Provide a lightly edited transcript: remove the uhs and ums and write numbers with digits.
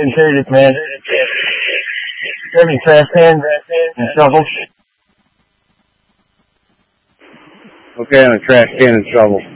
Interior, man. Grab me trash cans and shovels. Okay, on a trash can and shovel.